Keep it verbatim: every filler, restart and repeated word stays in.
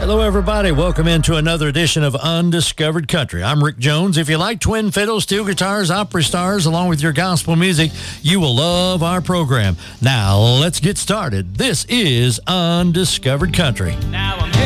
Hello, everybody. Welcome into another edition of Undiscovered Country. I'm Rick Jones. If you like twin fiddles, steel guitars, opera stars, along with your gospel music, you will love our program. Now, let's get started. This is Undiscovered Country. Now